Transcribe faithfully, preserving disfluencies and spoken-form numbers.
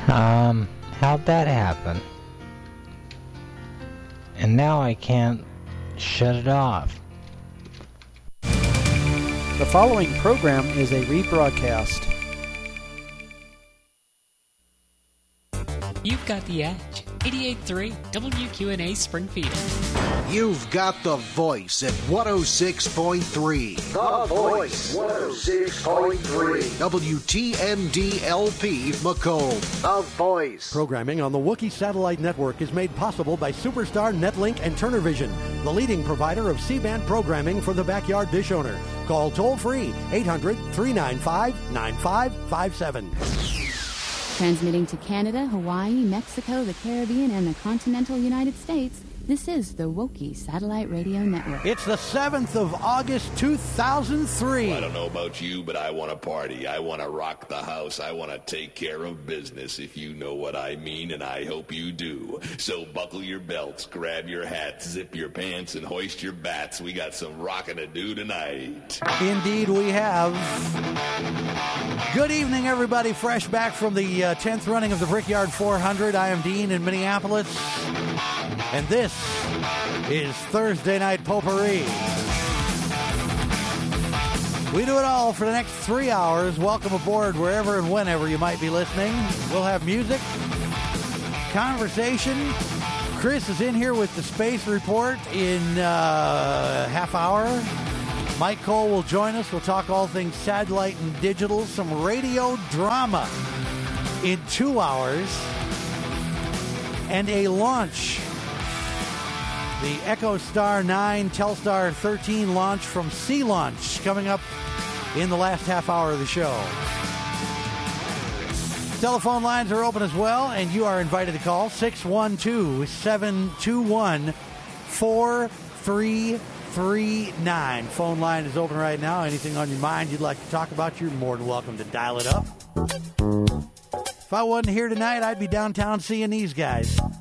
Um, how'd that happen? And now I can't shut it off. The following program is a rebroadcast. You've got the edge. eighty-eight point three W Q N A Springfield. You've got the voice at one oh six point three. The Voice, one oh six point three. W T N D L P Macomb. The Voice. Programming on the Wookiee Satellite Network is made possible by Superstar, Netlink, and Turner Vision, the leading provider of C-band programming for the backyard dish owner. Call toll-free eight hundred, three nine five, nine five five seven. Transmitting to Canada, Hawaii, Mexico, the Caribbean, and the continental United States, this is the Wookiee Satellite Radio Network. It's the seventh of August, two thousand three. Well, I don't know about you, but I want to party. I want to rock the house. I want to take care of business, if you know what I mean, and I hope you do. So buckle your belts, grab your hats, zip your pants, and hoist your bats. We got some rocking to do tonight. Indeed we have. Good evening, everybody. Fresh back from the uh, tenth running of the Brickyard four hundred. I am Dean in Minneapolis. And this is Thursday Night Potpourri. We do it all for the next three hours. Welcome aboard wherever and whenever you might be listening. We'll have music, conversation. Chris is in here with the Space Report in uh, half hour. Mike Cole will join us. We'll talk all things satellite and digital, some radio drama in two hours, and a launch. The EchoStar nine, Telstar thirteen launch from Sea Launch coming up in the last half hour of the show. Telephone lines are open as well, and you are invited to call six one two, seven two one, four three three nine. Phone line is open right now. Anything on your mind you'd like to talk about, you're more than welcome to dial it up. If I wasn't here tonight, I'd be downtown seeing these guys.